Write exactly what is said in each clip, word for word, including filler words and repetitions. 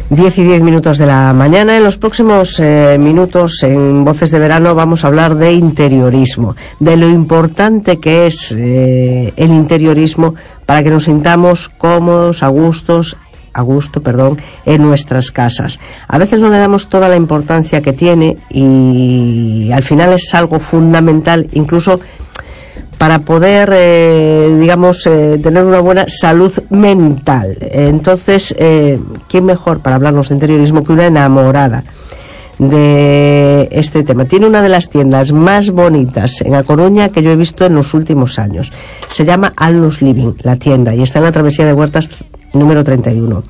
diez y diez minutos de la mañana. En los próximos eh, minutos en Voces de Verano vamos a hablar de interiorismo, de lo importante que es eh, el interiorismo para que nos sintamos cómodos, a gustos, a gusto, perdón, en nuestras casas. A veces no le damos toda la importancia que tiene y al final es algo fundamental, incluso para poder, eh, digamos, eh, tener una buena salud mental. Entonces, eh, ¿quién mejor para hablarnos de interiorismo que una enamorada de este tema? Tiene una de las tiendas más bonitas en A Coruña que yo he visto en los últimos años. Se llama Alnus Living, la tienda, y está en la travesía de Huertas número treinta y uno.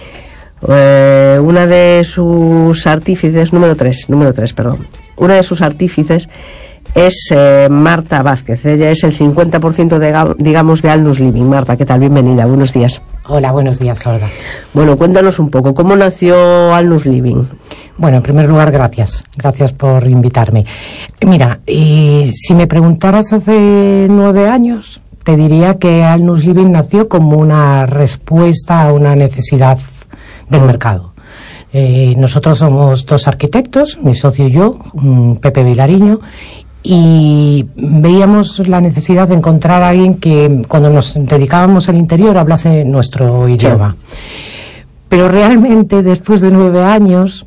Eh, una de sus artífices, número tres, número tres, perdón. Una de sus artífices es eh, Marta Vázquez. Ella es el cincuenta por ciento de, digamos, de Alnus Living. Marta, ¿qué tal? Bienvenida, buenos días. Hola, buenos días, Olga. Bueno, cuéntanos un poco, ¿cómo nació Alnus Living? Bueno, en primer lugar, gracias. Gracias por invitarme. Mira, eh, si me preguntaras hace nueve años, te diría que Alnus Living nació como una respuesta a una necesidad del mercado. Eh, nosotros somos dos arquitectos, mi socio y yo, Pepe Vilariño, y veíamos la necesidad de encontrar a alguien que cuando nos dedicábamos al interior hablase nuestro idioma. Pero realmente después de nueve años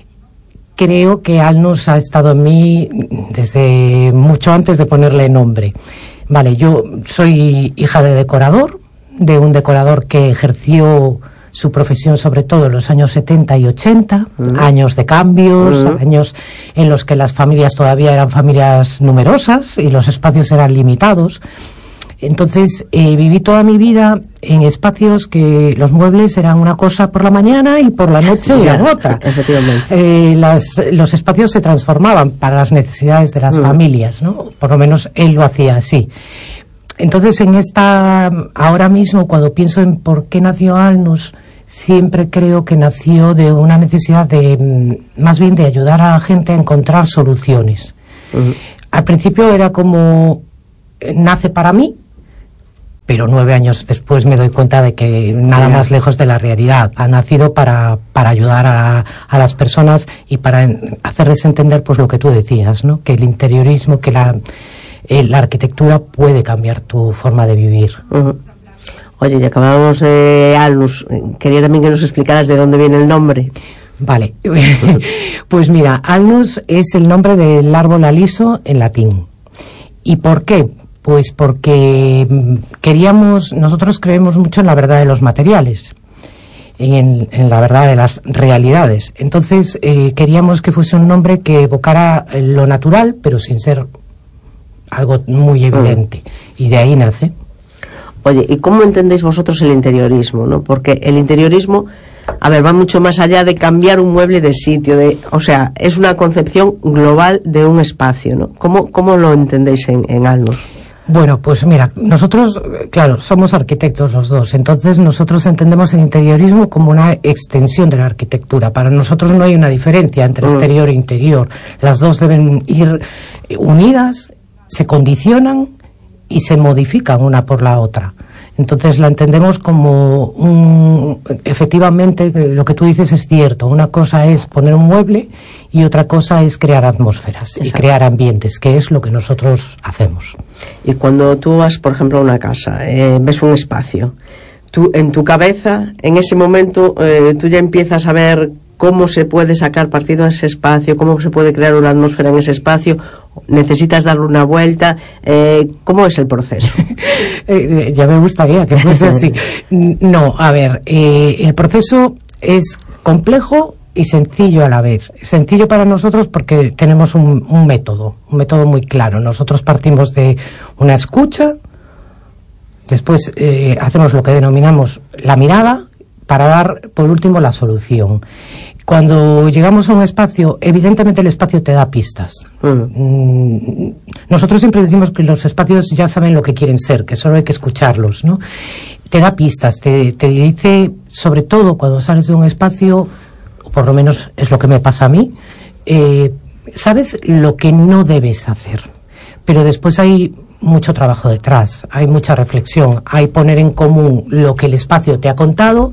creo que Alnus ha estado en mí desde mucho antes de ponerle nombre. Vale, yo soy hija de decorador, de un decorador que ejerció su profesión sobre todo en los años setenta y ochenta, uh-huh. años de cambios, uh-huh. años en los que las familias todavía eran familias numerosas y los espacios eran limitados. Entonces eh, viví toda mi vida en espacios que los muebles eran una cosa por la mañana y por la noche eran otra. Efectivamente. Eh, las, los espacios se transformaban para las necesidades de las uh-huh. familias, ¿no? Por lo menos él lo hacía así. Entonces, en esta, ahora mismo, cuando pienso en por qué nació Alnus, siempre creo que nació de una necesidad de, más bien de ayudar a la gente a encontrar soluciones. Uh-huh. Al principio era como, nace para mí, pero nueve años después me doy cuenta de que nada más lejos de la realidad. Ha nacido para, para ayudar a, a las personas y para hacerles entender, pues, lo que tú decías, ¿no? Que el interiorismo, que la... Eh, la arquitectura puede cambiar tu forma de vivir. Uh-huh. Oye, ya acabamos de Alnus. Quería también que nos explicaras de dónde viene el nombre. Vale. Pues mira, Alnus es el nombre del árbol aliso en latín. ¿Y por qué? Pues porque queríamos, nosotros creemos mucho en la verdad de los materiales, en, en la verdad de las realidades. Entonces eh, queríamos que fuese un nombre que evocara lo natural, pero sin ser algo muy evidente, mm. y de ahí nace. Oye, ¿y cómo entendéis vosotros el interiorismo, no? Porque el interiorismo, a ver, va mucho más allá de cambiar un mueble de sitio, de, o sea, es una concepción global de un espacio, ¿no? ¿Cómo, cómo lo entendéis en, en Alnus? Bueno, pues mira, nosotros, claro, somos arquitectos los dos, entonces nosotros entendemos el interiorismo como una extensión de la arquitectura. Para nosotros no hay una diferencia entre mm. exterior e interior. Las dos deben ir unidas, se condicionan y se modifican una por la otra. Entonces la entendemos como un, efectivamente lo que tú dices es cierto. Una cosa es poner un mueble y otra cosa es crear atmósferas. Exacto. Y crear ambientes, que es lo que nosotros hacemos. Y cuando tú vas, por ejemplo, a una casa, eh, ves un espacio, tú en tu cabeza, en ese momento, eh, tú ya empiezas a ver cómo se puede sacar partido a ese espacio, cómo se puede crear una atmósfera en ese espacio, necesitas darle una vuelta, eh, ¿cómo es el proceso? eh, ya me gustaría que fuese así. No, a ver, eh, el proceso es complejo y sencillo a la vez. Sencillo para nosotros porque tenemos un, un método, un método muy claro. Nosotros partimos de una escucha, después eh, hacemos lo que denominamos la mirada, para dar, por último, la solución. Cuando llegamos a un espacio, evidentemente el espacio te da pistas. Mm. Nosotros siempre decimos que los espacios ya saben lo que quieren ser, que solo hay que escucharlos, ¿no? Te da pistas, te, te dice, sobre todo cuando sales de un espacio, o por lo menos es lo que me pasa a mí, eh, sabes lo que no debes hacer. Pero después hay mucho trabajo detrás, hay mucha reflexión, hay poner en común lo que el espacio te ha contado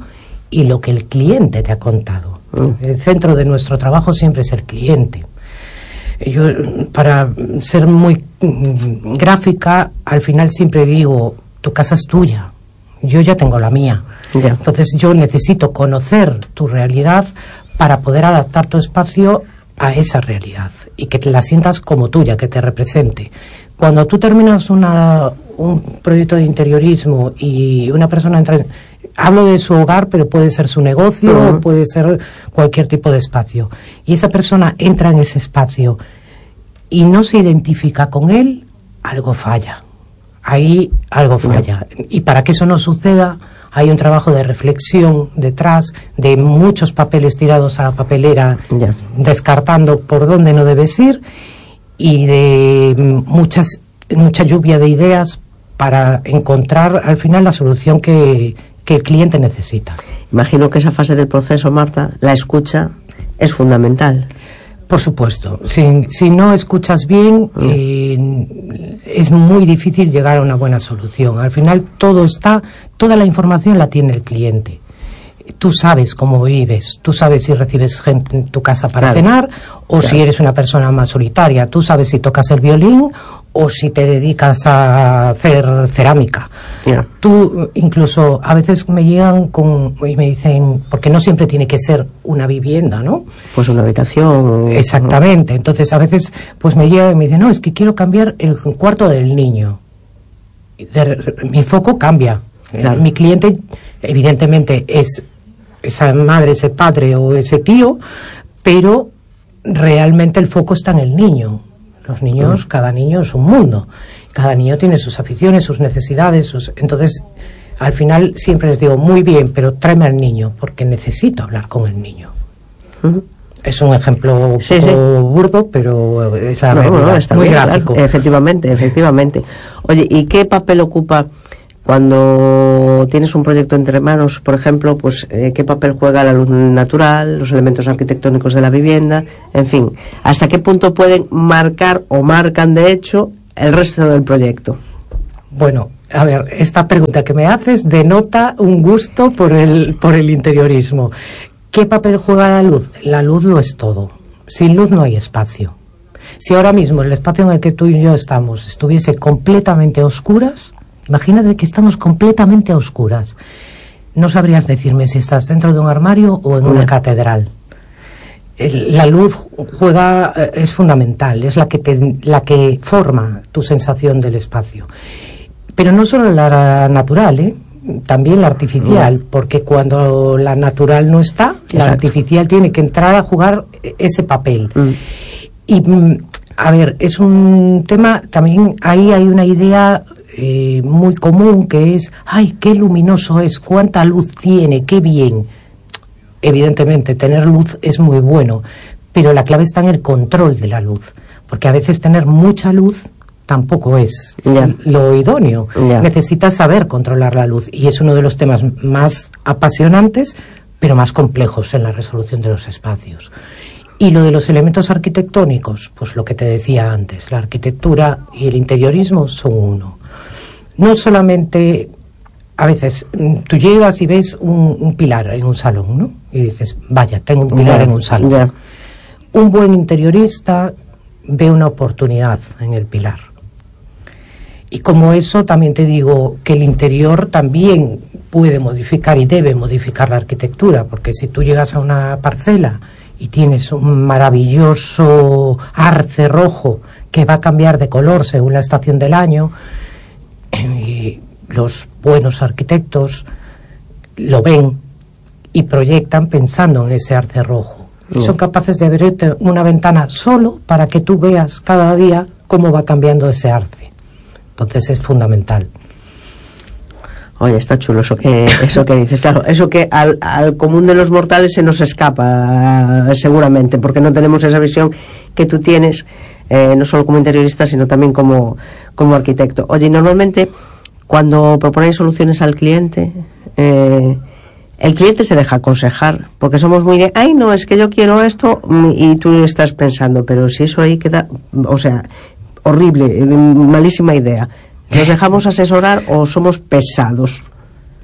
y lo que el cliente te ha contado. Mm. El centro de nuestro trabajo siempre es el cliente. Yo, para ser muy gráfica, al final siempre digo, tu casa es tuya, yo ya tengo la mía. Yeah. Entonces yo necesito conocer tu realidad para poder adaptar tu espacio a esa realidad y que te la sientas como tuya, que te represente. Cuando tú terminas una, un proyecto de interiorismo y una persona entra en, hablo de su hogar, pero puede ser su negocio, uh-huh. puede ser cualquier tipo de espacio, y esa persona entra en ese espacio y no se identifica con él, algo falla. Ahí algo falla. Uh-huh. Y para que eso no suceda, hay un trabajo de reflexión detrás, de muchos papeles tirados a la papelera, yeah. descartando por dónde no debes ir, y de muchas mucha lluvia de ideas para encontrar al final la solución que, que el cliente necesita. Imagino que esa fase del proceso, Marta, la escucha es fundamental. Por supuesto. Si, si no escuchas bien, mm. eh, es muy difícil llegar a una buena solución. Al final todo está, toda la información la tiene el cliente. Tú sabes cómo vives, tú sabes si recibes gente en tu casa para claro. cenar o claro. si eres una persona más solitaria, tú sabes si tocas el violín o si te dedicas a hacer cerámica. Yeah. Tú, incluso, a veces me llegan con, y me dicen, porque no siempre tiene que ser una vivienda, ¿no? Pues una habitación. Exactamente. Entonces, a veces, pues me llegan y me dicen, no, es que quiero cambiar el cuarto del niño. De, mi foco cambia. Claro. Mi cliente, evidentemente, es esa madre, ese padre o ese tío, pero realmente el foco está en el niño. Los niños, cada niño es un mundo. Cada niño tiene sus aficiones, sus necesidades, sus... Entonces, al final siempre les digo, muy bien, pero tráeme al niño, porque necesito hablar con el niño. Uh-huh. Es un ejemplo un sí, poco sí. burdo, pero es la no, realidad, no, está muy bien, gráfico. Claro. Efectivamente, efectivamente. Oye, ¿y qué papel ocupa cuando tienes un proyecto entre manos, por ejemplo, pues eh, qué papel juega la luz natural, los elementos arquitectónicos de la vivienda, en fin, hasta qué punto pueden marcar o marcan de hecho el resto del proyecto? Bueno, a ver, esta pregunta que me haces denota un gusto por el por el interiorismo. ¿Qué papel juega la luz? La luz lo es todo. Sin luz no hay espacio. Si ahora mismo el espacio en el que tú y yo estamos estuviese completamente a oscuras, imagínate que estamos completamente a oscuras. No sabrías decirme si estás dentro de un armario o en una no. catedral. El, la luz juega, es fundamental, es la que te, la que forma tu sensación del espacio. Pero no solo la natural, ¿eh? También la artificial, no. porque cuando la natural no está, Exacto. la artificial tiene que entrar a jugar ese papel. Mm. Y, a ver, es un tema, también ahí hay una idea Eh, muy común, que es, ay, qué luminoso es, cuánta luz tiene, qué bien. Evidentemente, tener luz es muy bueno, pero la clave está en el control de la luz, porque a veces tener mucha luz tampoco es yeah. lo idóneo. Yeah. Necesitas saber controlar la luz, y es uno de los temas más apasionantes, pero más complejos en la resolución de los espacios. Y lo de los elementos arquitectónicos, pues lo que te decía antes, la arquitectura y el interiorismo son uno. No solamente, a veces, tú llegas y ves un, un pilar en un salón, ¿no? Y dices, vaya, tengo un pilar yeah, en un salón. Yeah. Un buen interiorista ve una oportunidad en el pilar. Y como eso, también te digo que el interior también puede modificar y debe modificar la arquitectura, porque si tú llegas a una parcela y tienes un maravilloso arce rojo que va a cambiar de color según la estación del año, y los buenos arquitectos lo ven y proyectan pensando en ese arce rojo. Y son capaces de abrirte una ventana solo para que tú veas cada día cómo va cambiando ese arce. Entonces es fundamental. Oye, está chulo eso que eso que dices, claro, eso que al, al común de los mortales se nos escapa seguramente, porque no tenemos esa visión que tú tienes, eh, no solo como interiorista, sino también como, como arquitecto. Oye, normalmente cuando proponéis soluciones al cliente, eh, el cliente se deja aconsejar, porque somos muy de, ay, no, es que yo quiero esto, y tú estás pensando, pero si eso ahí queda, o sea, horrible, malísima idea. ¿Nos dejamos asesorar o somos pesados?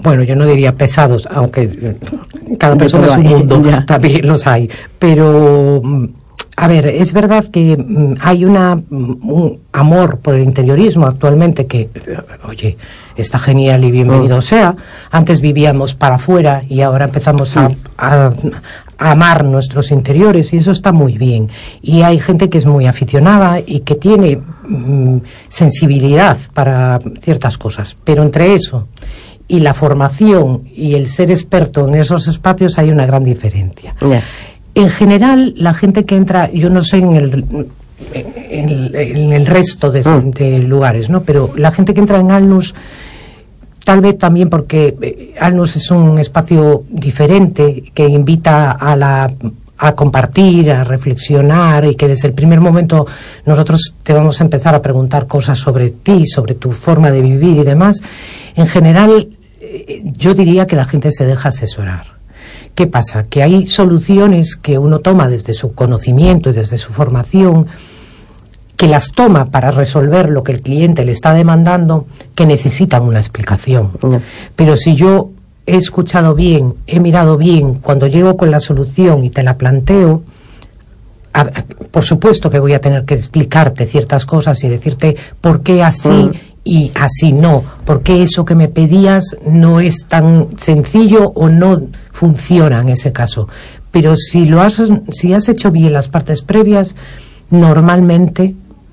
bueno, yo no diría pesados, aunque cada persona es un mundo, también los hay, pero a ver, es verdad que hay una un amor por el interiorismo actualmente que, oye, está genial y bienvenido oh. sea. Antes vivíamos para afuera y ahora empezamos sí. a, a, a amar nuestros interiores y eso está muy bien. Y hay gente que es muy aficionada y que tiene mm, sensibilidad para ciertas cosas, pero entre eso y la formación y el ser experto en esos espacios hay una gran diferencia. Yeah. En general, la gente que entra, yo no sé en el, en, en el resto de, mm. de lugares, ¿no? Pero la gente que entra en Alnus, tal vez también porque Alnus es un espacio diferente que invita a la a compartir, a reflexionar y que desde el primer momento nosotros te vamos a empezar a preguntar cosas sobre ti, sobre tu forma de vivir y demás. En general, yo diría que la gente se deja asesorar. ¿Qué pasa? Que hay soluciones que uno toma desde su conocimiento y desde su formación, que las toma para resolver lo que el cliente le está demandando, que necesitan una explicación. No. Pero si yo he escuchado bien, he mirado bien, cuando llego con la solución y te la planteo, a, a, por supuesto que voy a tener que explicarte ciertas cosas y decirte por qué así mm. y así no, por qué eso que me pedías no es tan sencillo o no funciona en ese caso. Pero si lo has, si has hecho bien las partes previas, normalmente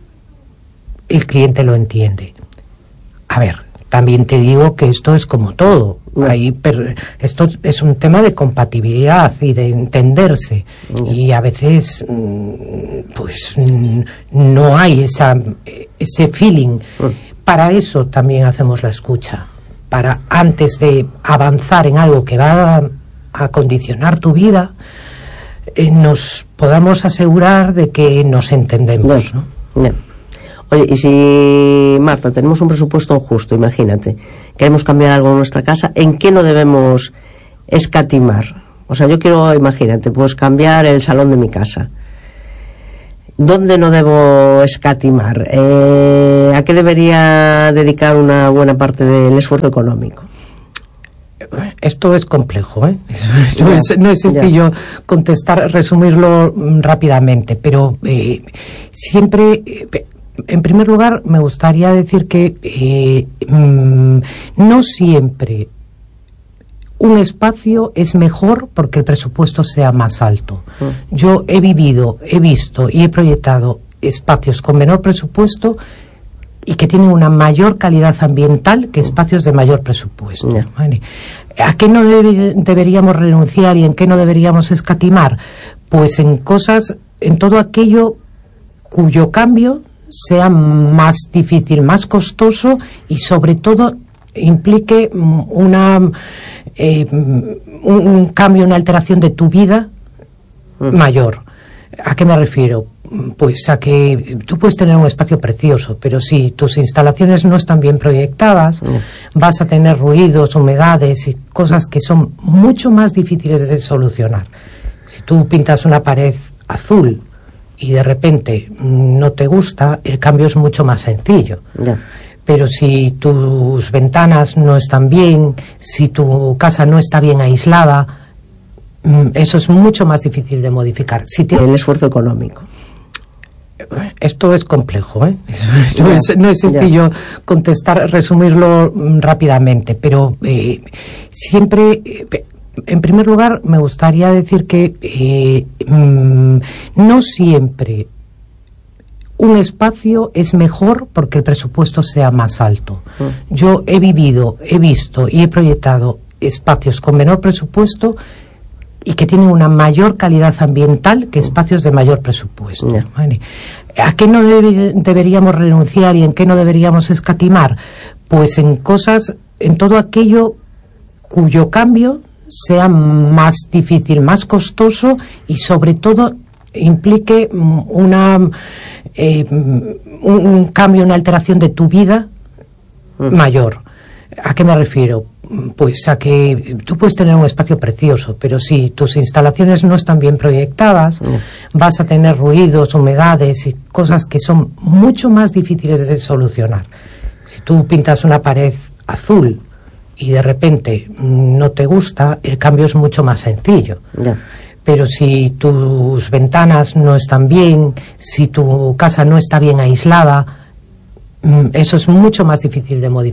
el cliente lo entiende. A ver, también te digo que esto es como todo. Ahí per, esto es un tema de compatibilidad y de entenderse. Y a veces, pues, no hay esa, ese feeling. Para eso también hacemos la escucha. Para, antes de avanzar en algo que va a, a condicionar tu vida, eh, nos podamos asegurar de que nos entendemos, ¿no? No. Oye, y si, Marta, tenemos un presupuesto justo, imagínate, queremos cambiar algo en nuestra casa, ¿en qué no debemos escatimar? O sea, yo quiero, imagínate, pues cambiar el salón de mi casa. ¿Dónde no debo escatimar? Eh, ¿A qué debería dedicar una buena parte del esfuerzo económico? Esto es complejo, ¿eh? Esto yeah, es, no es sencillo yeah. contestar, resumirlo rápidamente, pero eh, siempre... Eh, En primer lugar, me gustaría decir que eh, mmm, no siempre un espacio es mejor porque el presupuesto sea más alto. Mm. Yo he vivido, he visto y he proyectado espacios con menor presupuesto y que tienen una mayor calidad ambiental que espacios de mayor presupuesto. Yeah. ¿Vale? ¿A qué no debe, deberíamos renunciar y en qué no deberíamos escatimar? Pues en cosas, en todo aquello cuyo cambio sea más difícil, más costoso y sobre todo implique una eh, un, un cambio, una alteración de tu vida mm. mayor. ¿A qué me refiero? Pues a que tú puedes tener un espacio precioso, pero si tus instalaciones no están bien proyectadas, mm. vas a tener ruidos, humedades y cosas que son mucho más difíciles de solucionar. Si tú pintas una pared azul y de repente no te gusta, el cambio es mucho más sencillo. Yeah. Pero si tus ventanas no están bien, si tu casa no está bien aislada, eso es mucho más difícil de modificar. Si te... El esfuerzo económico. Esto es complejo, ¿eh? Esto yeah. es, no es sencillo yeah. contestar, resumirlo rápidamente, pero eh, siempre... Eh, En primer lugar, me gustaría decir que eh, mmm, no siempre un espacio es mejor porque el presupuesto sea más alto. Mm. Yo he vivido, he visto y he proyectado espacios con menor presupuesto y que tienen una mayor calidad ambiental que espacios de mayor presupuesto. Yeah. ¿Vale? ¿A qué no debe, deberíamos renunciar y en qué no deberíamos escatimar? Pues en cosas, en todo aquello cuyo cambio sea más difícil, más costoso y sobre todo implique una eh, un, un cambio, una alteración de tu vida mm. mayor. ¿A qué me refiero? Pues a que tú puedes tener un espacio precioso, pero si tus instalaciones no están bien proyectadas, mm. vas a tener ruidos, humedades y cosas que son mucho más difíciles de solucionar. Si tú pintas una pared azul y de repente no te gusta, el cambio es mucho más sencillo. Ya. Pero si tus ventanas no están bien, si tu casa no está bien aislada, eso es mucho más difícil de modificar.